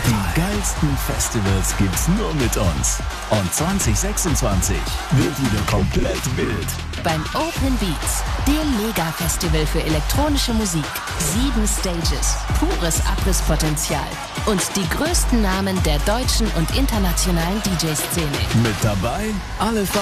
Die geilsten Festivals gibt's nur mit uns. Und 2026 wird wieder komplett wild. Beim Open Beats, dem Mega-Festival für elektronische Musik. 7 Stages, pures Abrisspotenzial und die größten Namen der deutschen und internationalen DJ-Szene. Mit dabei alle